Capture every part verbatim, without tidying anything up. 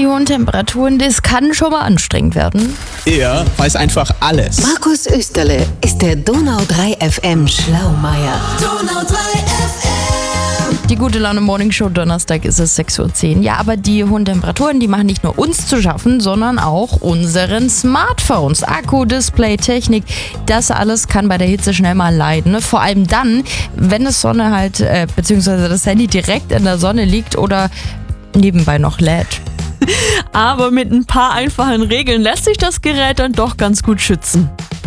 die hohen Temperaturen, das kann schon mal anstrengend werden. Er weiß einfach alles. Markus Österle ist der Donau drei F M Schlaumeier. Donau drei F M. Die gute Laune Morning Show, Donnerstag ist es sechs Uhr zehn. Ja, aber die hohen Temperaturen, die machen nicht nur uns zu schaffen, sondern auch unseren Smartphones. Akku, Display, Technik, das alles kann bei der Hitze schnell mal leiden. Vor allem dann, wenn das Sonne halt, äh, beziehungsweise das Handy direkt in der Sonne liegt oder nebenbei noch lädt. Aber mit ein paar einfachen Regeln lässt sich das Gerät dann doch ganz gut schützen.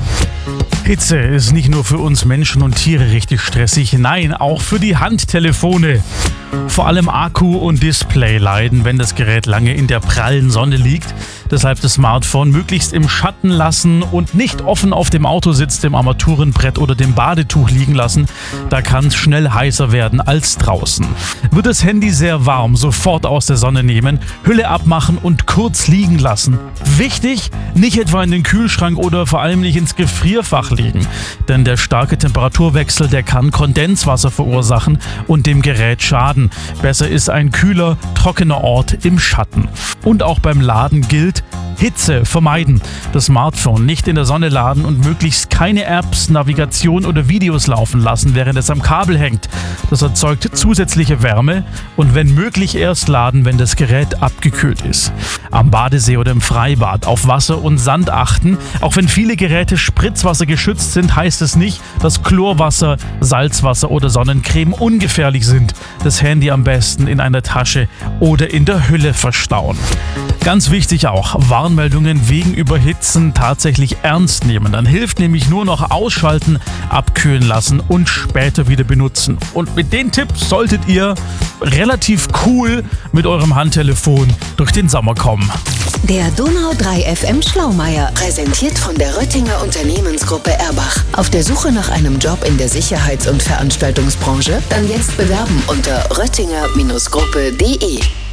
Hitze ist nicht nur für uns Menschen und Tiere richtig stressig, nein, auch für die Handtelefone. Vor allem Akku und Display leiden, wenn das Gerät lange in der prallen Sonne liegt. Deshalb das Smartphone möglichst im Schatten lassen und nicht offen auf dem Autositz, dem Armaturenbrett oder dem Badetuch liegen lassen. Da kann es schnell heißer werden als draußen. Wird das Handy sehr warm, sofort aus der Sonne nehmen, Hülle abmachen und kurz liegen lassen. Wichtig, nicht etwa in den Kühlschrank oder vor allem nicht ins Gefrierfach legen. Denn der starke Temperaturwechsel, der kann Kondenswasser verursachen und dem Gerät schaden. Besser ist ein kühler, trockener Ort im Schatten. Und auch beim Laden gilt, Hitze vermeiden. Das Smartphone nicht in der Sonne laden und möglichst keine Apps, Navigation oder Videos laufen lassen, während es am Kabel hängt. Das erzeugt zusätzliche Wärme und wenn möglich erst laden, wenn das Gerät abgekühlt ist. Am Badesee oder im Freibad auf Wasser und Sand achten. Auch wenn viele Geräte Spritzwasser geschützt sind, heißt es nicht, dass Chlorwasser, Salzwasser oder Sonnencreme ungefährlich sind. Das Handy am besten in einer Tasche oder in der Hülle verstauen. Ganz wichtig auch, Warnmeldungen wegen Überhitzen tatsächlich ernst nehmen. Dann hilft nämlich nur noch ausschalten, abkühlen lassen und später wieder benutzen. Und mit den Tipps solltet ihr relativ cool mit eurem Handtelefon durch den Sommer kommen. Der Donau drei F M Schlaumeier, präsentiert von der Röttinger Unternehmensgruppe Erbach. Auf der Suche nach einem Job in der Sicherheits- und Veranstaltungsbranche? Dann jetzt bewerben unter röttinger Gruppe punkt de.